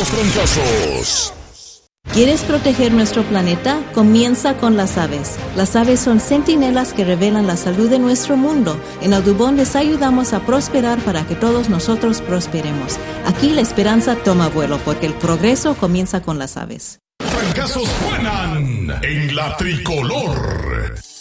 fracasos. ¿Quieres proteger nuestro planeta? Comienza con las aves. Las aves son centinelas que revelan la salud de nuestro mundo. En Audubon les ayudamos a prosperar para que todos nosotros prosperemos. Aquí la esperanza toma vuelo porque el progreso comienza con las aves. Fracasos suenan en la tricolor.